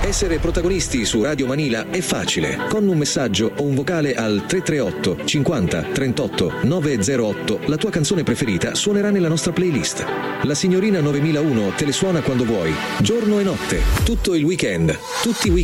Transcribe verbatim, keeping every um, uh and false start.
Essere protagonisti su Radio Manila è facile. Con un messaggio o un vocale al tre tre otto cinquanta trentotto novecentotto la tua canzone preferita suonerà nella nostra playlist. La signorina novemilauno te le suona quando vuoi, giorno e notte, tutto il weekend, tutti i weekend.